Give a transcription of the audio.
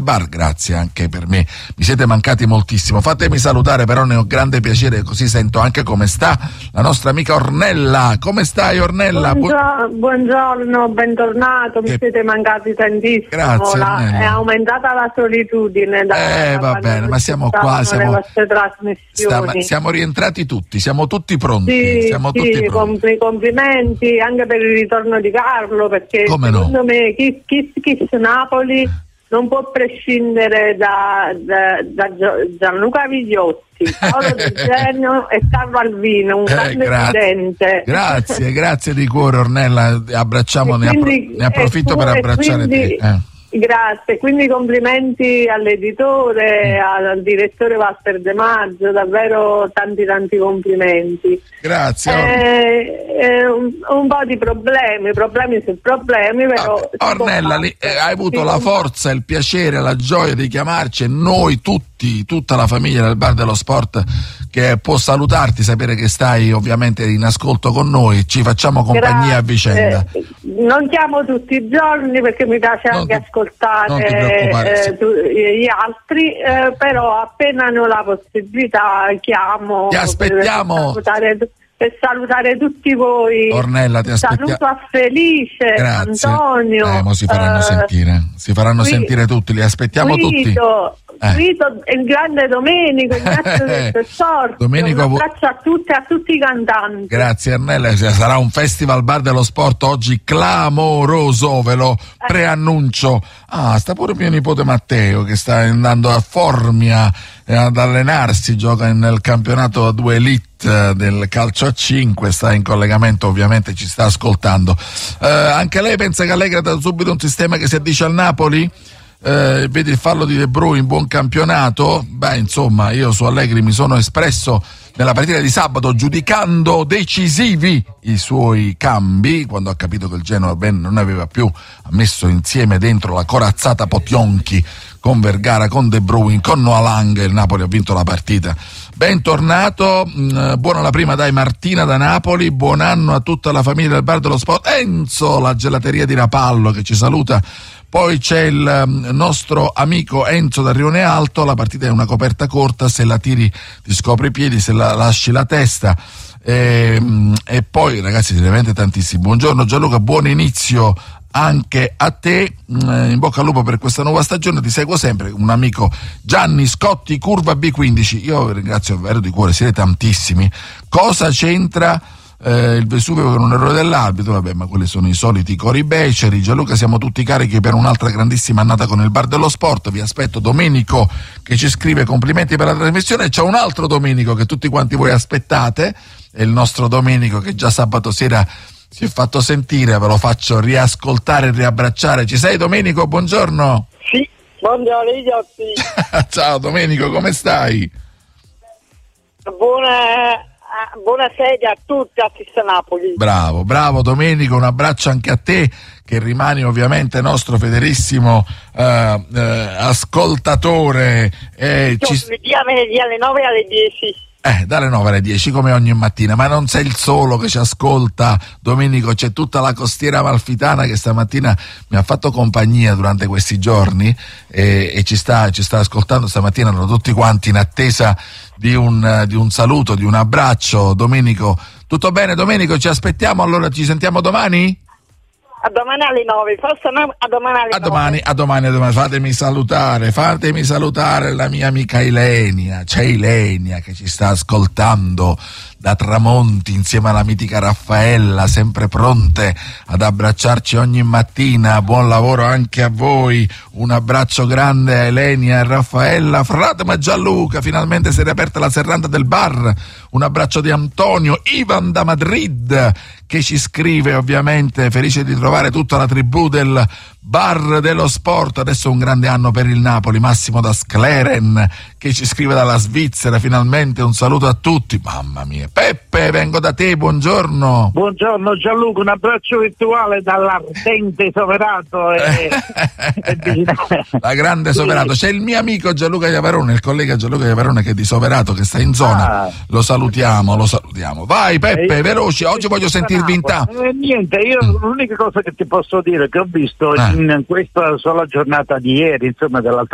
bar, grazie anche per me, mi siete mancati moltissimo. Fatemi salutare, però ne ho grande piacere, così sento anche come sta la nostra amica Ornella. Come stai, Ornella? Buongiorno, bentornato, mi siete mancati tantissimo. Grazie, è aumentata la solitudine va bene, ma siamo qua, siamo rientrati tutti, siamo tutti pronti. Tutti pronti. Complimenti anche per il ritorno di Carlo, perché secondo me Kiss Napoli non può prescindere da Gianluca Vigliotti, Paolo Di Genio e Carlo Alvino, un grande presidente. Grazie di cuore, Ornella, abbracciamo, ne approfitto per abbracciare te. Grazie, quindi complimenti all'editore, al direttore Walter De Maggio, davvero tanti complimenti. Grazie. Un po' di problemi su problemi, però... Ornella, hai avuto la forza, il piacere, la gioia di chiamarci, e noi tutti, tutta la famiglia del Bar dello Sport, che può salutarti, sapere che stai ovviamente in ascolto con noi, ci facciamo compagnia a vicenda. Non chiamo tutti i giorni perché mi piace anche ascoltare gli altri, però appena ne ho la possibilità chiamo. Ti aspettiamo per salutare tutti voi. Ornella, ti aspettiamo. Saluto a Felice, grazie. Antonio. Si faranno sentire tutti, li aspettiamo tutti. Guido e il grande Domenico, grazie del tesoro. Domenico, un abbraccio a tutti i cantanti. Grazie Ornella, sarà un festival Bar dello Sport oggi clamoroso, ve lo preannuncio. Sta pure mio nipote Matteo che sta andando a Formia ad allenarsi, gioca nel campionato 2 Elite del calcio a 5, sta in collegamento, ovviamente ci sta ascoltando. Anche lei pensa che Allegri ha dato subito un sistema che si addice al Napoli? Vedi il fallo di De Bruyne, buon campionato. Insomma, io su Allegri mi sono espresso nella partita di sabato giudicando decisivi i suoi cambi, quando ha capito che il Genoa non aveva più messo insieme dentro la corazzata Potionchi con Vergara, con De Bruyne, con Noalang, il Napoli ha vinto la partita. Bentornato, buona la prima, dai, Martina da Napoli, buon anno a tutta la famiglia del Bar dello Sport. Enzo, la gelateria di Rapallo, che ci saluta. Poi c'è il nostro amico Enzo da Rione Alto, la partita è una coperta corta, se la tiri ti scopri i piedi, se la lasci la testa. E poi ragazzi, veramente tantissimi. Buongiorno Gianluca, buon inizio anche a te, in bocca al lupo per questa nuova stagione, ti seguo sempre, un amico Gianni Scotti, curva B15. Io ringrazio davvero di cuore, siete tantissimi. Cosa c'entra il Vesuvio con un errore dell'arbitro? Vabbè, ma quelli sono i soliti cori beceri. Gianluca, siamo tutti carichi per un'altra grandissima annata con il Bar dello Sport, vi aspetto. Domenico che ci scrive complimenti per la trasmissione. C'è un altro Domenico che tutti quanti voi aspettate, è il nostro Domenico che già sabato sera si è fatto sentire, ve lo faccio riascoltare e riabbracciare. Ci sei Domenico? Buongiorno. Sì, buongiorno Igiotti. Ciao Domenico, come stai? Buonasera a tutti a Kiss Napoli. Bravo Domenico, un abbraccio anche a te che rimani ovviamente nostro fedelissimo ascoltatore. Venerdì alle 9 alle 10. Dalle 9 alle 10 come ogni mattina, ma non sei il solo che ci ascolta Domenico, c'è tutta la costiera amalfitana che stamattina mi ha fatto compagnia durante questi giorni e ci sta ascoltando. Stamattina erano tutti quanti in attesa di un saluto, di un abbraccio. Domenico, tutto bene Domenico? Ci aspettiamo, allora ci sentiamo domani? A domani alle 9, forse no, a domani alle 9. A domani. Fatemi salutare la mia amica Ilenia. C'è Ilenia che ci sta ascoltando da Tramonti insieme alla mitica Raffaella, sempre pronte ad abbracciarci ogni mattina. Buon lavoro anche a voi, un abbraccio grande a Ilenia e Raffaella. Frate ma Gianluca, finalmente si è riaperta la serranda del bar. Un abbraccio di Antonio, Ivan da Madrid che ci scrive, ovviamente felice di trovare tutta la tribù del Bar dello Sport. Adesso un grande anno per il Napoli. Massimo da Scleren che ci scrive dalla Svizzera, finalmente un saluto a tutti. Mamma mia. Peppe, vengo da te, buongiorno. Buongiorno Gianluca, un abbraccio virtuale dall'ardente Soverato la grande Soverato. C'è il mio amico Gianluca Iavarone, il collega Gianluca Iavarone che è di Soverato, che sta in zona. Lo salutiamo. Vai Peppe, veloci, oggi voglio sentirvi in niente, io l'unica cosa che ti posso dire che ho visto in questa sola giornata di ieri, insomma dell'altro